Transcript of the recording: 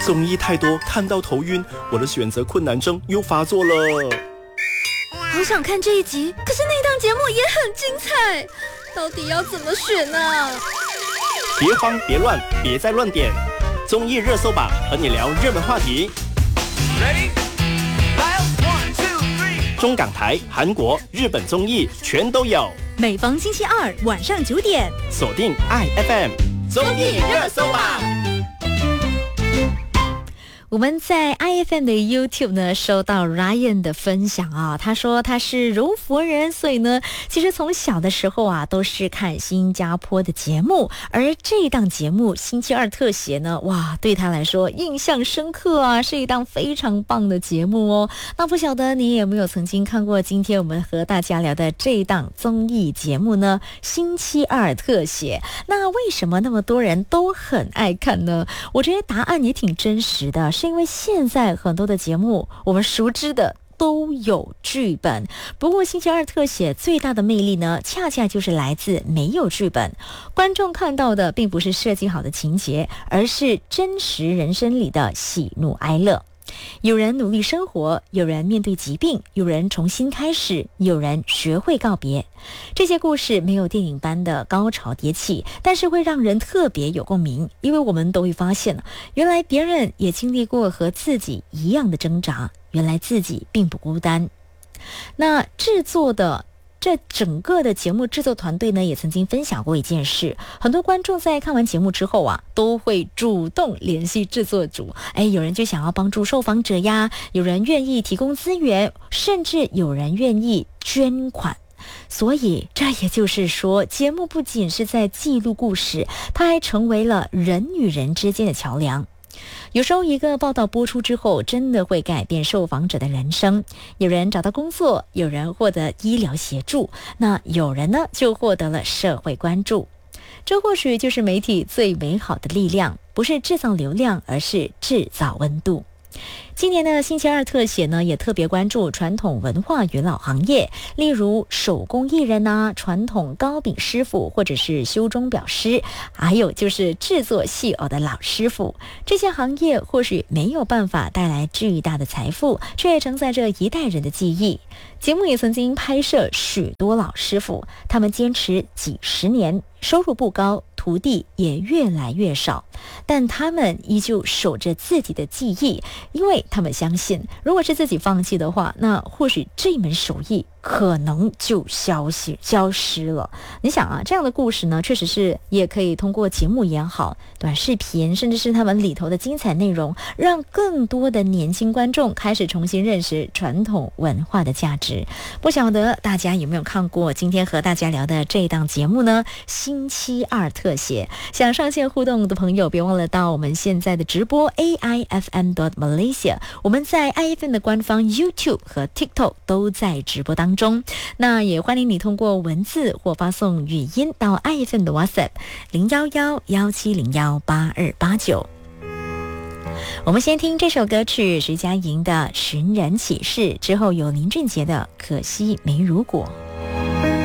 综艺太多，看到头晕，我的选择困难症又发作了。 好想看这一集，可是那档节目也很精彩，到底要怎么选呢？ 别慌别乱，别再乱点，综艺热搜榜和你聊热门话题。中港台、韩国、日本综艺全都有， 每逢星期二晚上9点， 锁定IFM 综艺热搜榜。 我们在 IFM 的 YouTube 呢收到 Ryan 的分享啊，他说他是柔佛人，所以呢其实从小的时候啊都是看新加坡的节目，而这一档节目星期二特写呢，哇，对他来说印象深刻啊，是一档非常棒的节目哦。那不晓得你有没有曾经看过今天我们和大家聊的这一档综艺节目呢？星期二特写，那为什么那么多人都很爱看呢？我觉得答案也挺真实的，是因为现在很多的节目我们熟知的都有剧本，不过星期二特写最大的魅力呢，恰恰就是来自没有剧本，观众看到的并不是设计好的情节，而是真实人生里的喜怒哀乐。有人努力生活，有人面对疾病，有人重新开始，有人学会告别。这些故事没有电影般的高潮迭起，但是会让人特别有共鸣，因为我们都会发现，原来别人也经历过和自己一样的挣扎，原来自己并不孤单。那这整个的节目制作团队呢，也曾经分享过一件事，很多观众在看完节目之后啊，都会主动联系制作组，有人就想要帮助受访者呀，有人愿意提供资源，甚至有人愿意捐款。所以这也就是说，节目不仅是在记录故事，它还成为了人与人之间的桥梁。有时候一个报道播出之后，真的会改变受访者的人生，有人找到工作，有人获得医疗协助，那有人呢就获得了社会关注。这或许就是媒体最美好的力量，不是制造流量，而是制造温度。今年的星期二特写呢，也特别关注传统文化与老行业，例如手工艺人啊、传统糕饼师傅，或者是修钟表师，还有就是制作戏偶的老师傅。这些行业或许没有办法带来巨大的财富，却承载着一代人的记忆。节目也曾经拍摄许多老师傅，他们坚持几十年，收入不高，徒弟也越来越少，但他们依旧守着自己的技艺，因为他们相信，如果是自己放弃的话，那或许这门手艺可能就消失了。你想啊，这样的故事呢，确实是也可以通过节目也好，短视频，甚至是他们里头的精彩内容，让更多的年轻观众开始重新认识传统文化的价值。不晓得大家有没有看过今天和大家聊的这一档节目呢？星期二特写。想上线互动的朋友，别忘了到我们现在的直播 AIFM.Malaysia， 我们在 IFM 的官方 YouTube 和 TikTok 都在直播当中。那也欢迎你通过文字或发送语音到 IFM 的 WhatsApp 011-1701-8289。我们先听这首歌曲徐佳莹的《寻人启事》，之后有林俊杰的《可惜没如果》。